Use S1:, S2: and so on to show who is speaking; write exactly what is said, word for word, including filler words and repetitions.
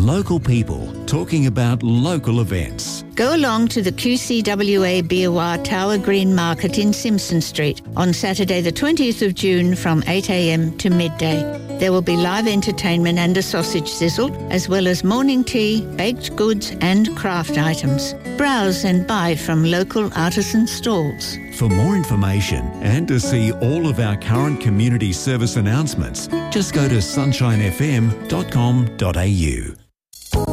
S1: Local people talking about local events.
S2: Go along to the Q C W A Biawar Tower Green Market in Simpson Street on Saturday the twentieth of June from eight a m to midday. There will be live entertainment and a sausage sizzle, as well as morning tea, baked goods and craft items. Browse and buy from local artisan stalls.
S1: For more information and to see all of our current community service announcements, just go to sunshine f m dot com dot a u.